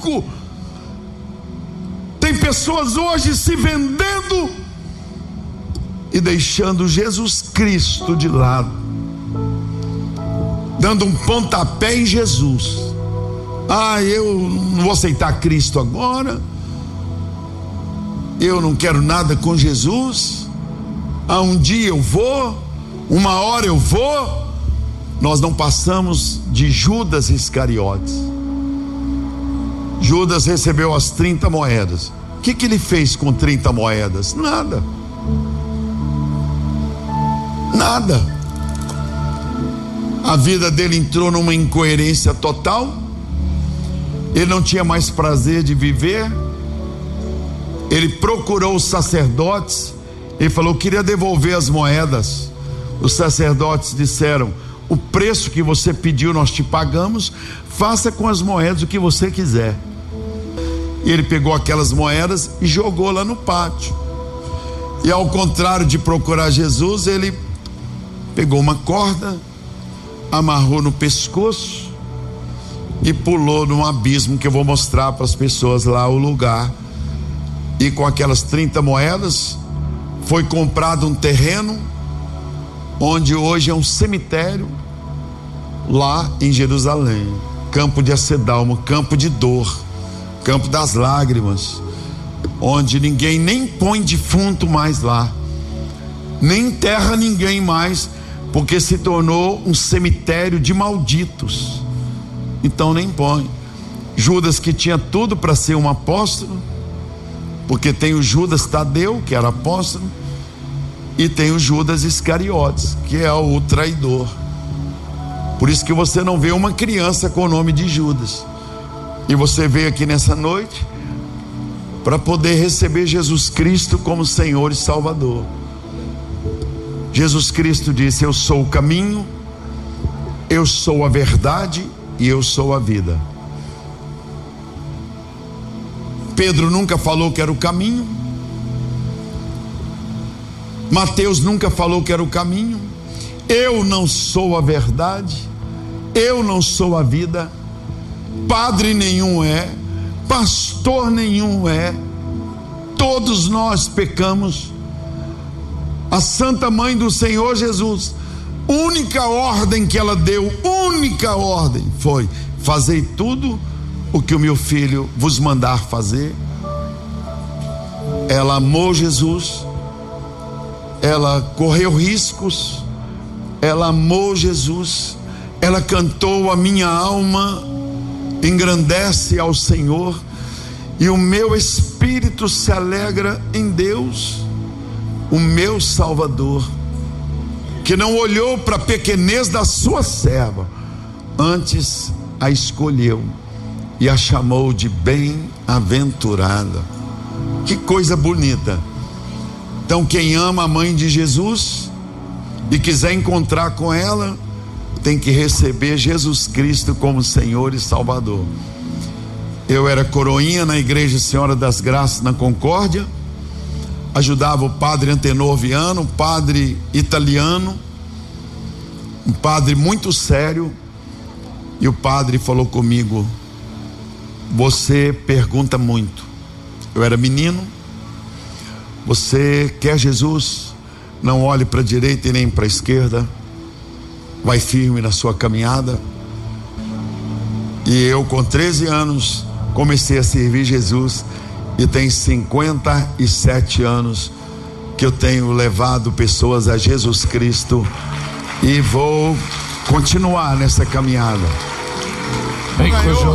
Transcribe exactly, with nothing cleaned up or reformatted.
porco. Tem pessoas hoje se vendendo e deixando Jesus Cristo de lado, dando um pontapé em Jesus. Ah, eu não vou aceitar Cristo agora, eu não quero nada com Jesus. Ah, um dia eu vou, uma hora eu vou. Nós não passamos de Judas Iscariotes. Judas recebeu as trinta moedas. O que que ele fez com trinta moedas? Nada. Nada. A vida dele entrou numa incoerência total. Ele não tinha mais prazer de viver. Ele procurou os sacerdotes. Ele falou: queria devolver as moedas. Os sacerdotes disseram: o preço que você pediu nós te pagamos, faça com as moedas o que você quiser. E ele pegou aquelas moedas e jogou lá no pátio. E ao contrário de procurar Jesus, ele pegou uma corda, amarrou no pescoço e pulou num abismo que eu vou mostrar para as pessoas lá o lugar. E com aquelas trinta moedas foi comprado um terreno onde hoje é um cemitério lá em Jerusalém, campo de Acedalmo, campo de dor, campo das lágrimas, onde ninguém nem põe defunto mais lá, nem enterra ninguém mais, porque se tornou um cemitério de malditos. Então nem põe. Judas, que tinha tudo para ser um apóstolo, porque tem o Judas Tadeu, que era apóstolo, e tem o Judas Iscariotes, que é o traidor. Por isso que você não vê uma criança com o nome de Judas. E você veio aqui nessa noite para poder receber Jesus Cristo como Senhor e Salvador. Jesus Cristo disse: eu sou o caminho, eu sou a verdade e eu sou a vida. Pedro nunca falou que era o caminho. Mateus nunca falou que era o caminho. Eu não sou a verdade, eu não sou a vida. Padre nenhum é, pastor nenhum é. Todos nós pecamos. A Santa Mãe do Senhor Jesus, única ordem que ela deu, única ordem foi: fazei tudo o que o meu filho vos mandar fazer. Ela amou Jesus, ela correu riscos, ela amou Jesus, ela cantou: a minha alma engrandece ao Senhor e o meu espírito se alegra em Deus, o meu Salvador, que não olhou para a pequenez da sua serva, antes a escolheu e a chamou de bem-aventurada. Que coisa bonita. Então, quem ama a mãe de Jesus e quiser encontrar com ela, tem que receber Jesus Cristo como Senhor e Salvador. Eu era coroinha na Igreja Senhora das Graças, na Concórdia. Ajudava o padre Antenor Viano, um padre italiano, um padre muito sério. E o padre falou comigo: você pergunta muito. Eu era menino. Você quer Jesus? Não olhe para a direita e nem para a esquerda. Vai firme na sua caminhada. E eu, com treze anos, comecei a servir Jesus. E tem cinquenta e sete anos que eu tenho levado pessoas a Jesus Cristo. E vou continuar nessa caminhada. Bem,